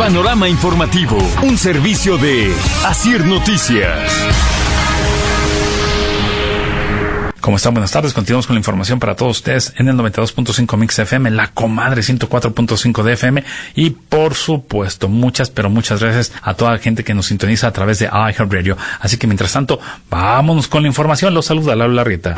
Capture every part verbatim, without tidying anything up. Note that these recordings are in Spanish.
Panorama informativo, un servicio de Asir Noticias. ¿Cómo están? Buenas tardes. Continuamos con la información para todos ustedes en el noventa y dos punto cinco Mix F M, La Comadre ciento cuatro punto cinco de F M y, por supuesto, muchas, pero muchas gracias a toda la gente que nos sintoniza a través de iHeartRadio. Así que, mientras tanto, vámonos con la información. Los saluda Laura Larrieta.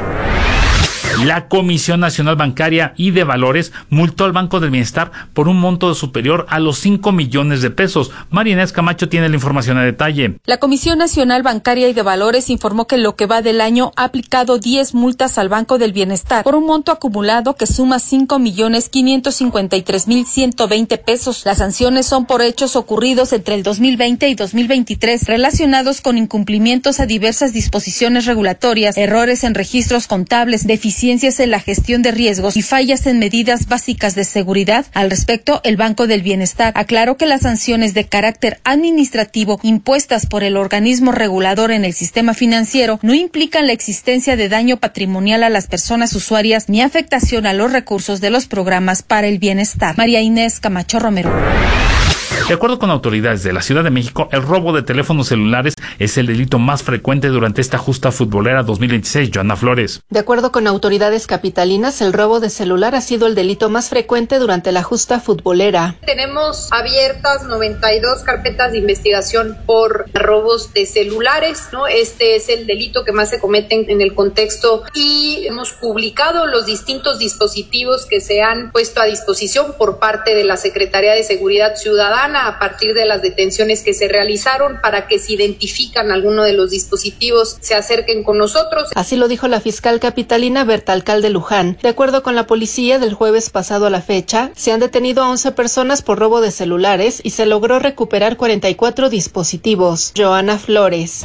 La Comisión Nacional Bancaria y de Valores multó al Banco del Bienestar por un monto superior a los cinco millones de pesos. María Inés Camacho tiene la información a detalle. La Comisión Nacional Bancaria y de Valores informó que en lo que va del año ha aplicado diez multas al Banco del Bienestar por un monto acumulado que suma cinco millones quinientos cincuenta y tres mil ciento veinte pesos. Las sanciones son por hechos ocurridos entre el dos mil veinte y dos mil veintitrés relacionados con incumplimientos a diversas disposiciones regulatorias, errores en registros contables, deficiencias en la gestión de riesgos y fallas en medidas básicas de seguridad. Al respecto, el Banco del Bienestar aclaró que las sanciones de carácter administrativo impuestas por el organismo regulador en el sistema financiero no implican la existencia de daño patrimonial a las personas usuarias ni afectación a los recursos de los programas para el bienestar. María Inés Camacho Romero. De acuerdo con autoridades de la Ciudad de México, el robo de teléfonos celulares es el delito más frecuente durante esta justa futbolera dos mil veintiséis. Joana Flores. De acuerdo con autoridades capitalinas, el robo de celular ha sido el delito más frecuente durante la justa futbolera. Tenemos abiertas noventa y dos carpetas de investigación por robos de celulares, ¿no? Este es el delito que más se cometen en el contexto y hemos publicado los distintos dispositivos que se han puesto a disposición por parte de la Secretaría de Seguridad Ciudadana a partir de las detenciones que se realizaron para que si identifican alguno de los dispositivos se acerquen con nosotros. Así lo dijo la fiscal capitalina Berta Alcalde Luján. De acuerdo con la policía, del jueves pasado a la fecha, se han detenido a once personas por robo de celulares y se logró recuperar cuarenta y cuatro dispositivos. Joana Flores.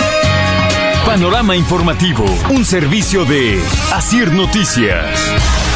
Panorama informativo, un servicio de Asir Noticias.